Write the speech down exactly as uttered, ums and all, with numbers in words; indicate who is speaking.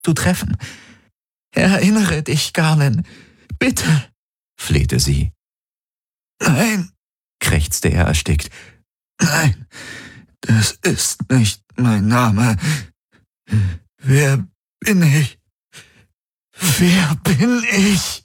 Speaker 1: zu treffen. Erinnere dich, Garlin, bitte«, flehte sie. »Nein«, krächzte er erstickt. »Nein, das ist nicht mein Name. Wer bin ich? Wer bin ich?«